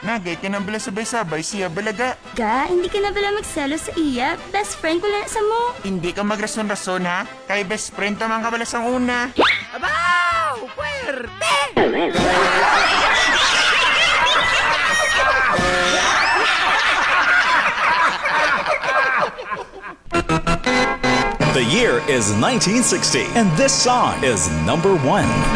Nagay ka nang bala sabay-sabay siya balaga. Ga, hindi ka na bala magselo sa iya. Best friend ko lang sa mo. Hindi ka magrason-rason ha? Kay best friend tamang ka bala sang una. Abaw! Puwerte! The year is 1960, and this song is #1.